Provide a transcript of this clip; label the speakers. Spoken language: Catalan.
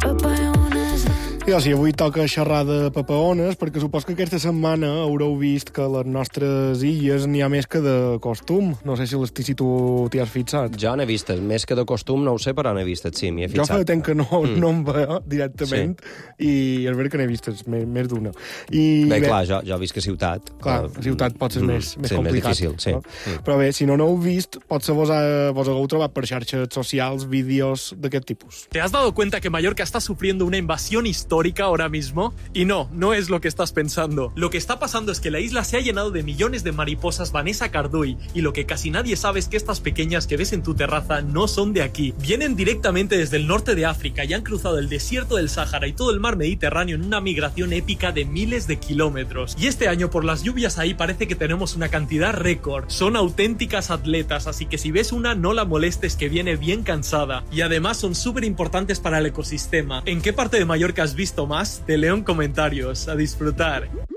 Speaker 1: I sí, avui toca xerrar de papaones, perquè supos que aquesta setmana haureu vist que a les nostres illes n'hi ha més que de costum. No sé si tu t'hi has fixat.
Speaker 2: Jo n'he vistes, més que de costum, no ho sé, però n'he vistes, sí, m'hi he
Speaker 1: Jo
Speaker 2: fixat.
Speaker 1: fa temps que no em veia directament, i és veritat que n'he vistes més d'una.
Speaker 2: Bé, clar, jo visc a ciutat.
Speaker 1: Clar, a ciutat pot ser més complicat.
Speaker 2: Més difícil, sí.
Speaker 1: No? Però bé, si no heu vist, potser vos hagueu trobat per xarxes socials vídeos d'aquest tipus.
Speaker 3: ¿Te has dado cuenta que Mallorca está sufriendo una invasión histórica ahora mismo? Y no es lo que estás pensando. Lo que está pasando es que la isla se ha llenado de millones de mariposas Vanessa Carduy, y lo que casi nadie sabe es que estas pequeñas que ves en tu terraza no son de aquí. Vienen directamente desde el norte de África y han cruzado el desierto del Sáhara y todo el mar Mediterráneo en una migración épica de miles de kilómetros. Y este año, por las lluvias ahí, parece que tenemos una cantidad récord. Son auténticas atletas, así que si ves una, no la molestes, que viene bien cansada. Y además son súper importantes para el ecosistema. ¿En qué parte de Mallorca has visto más? Te leo en comentarios. A disfrutar.